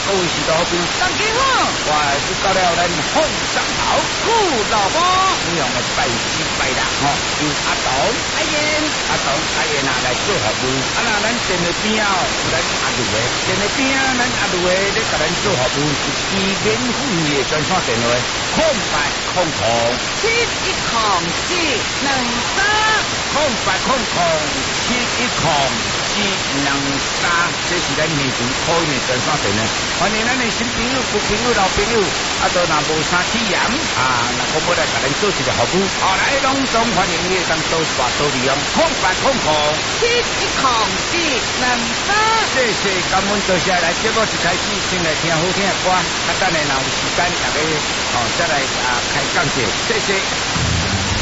各位是老夫， 大家好， 我是到了咱凤山头顾老婆， 这样的拜师拜六吼，由阿东、 阿燕， 阿燕啊来做服务。啊那咱店的边哦，有咱阿路的，店的边咱阿路的咧，甲咱做服务是基本付费的专线电话0800710713，这是咱现场call in的专线电话。欢迎咱的新朋友、旧朋友、老朋友，啊都若无啥体验啊，那我要来甲咱做一个服务，来隆重欢迎你当多刷多利用0800710713。谢谢，感恩多谢来节目一开始先来听好听的歌，啊等下若有时间大家再来开讲解，谢谢。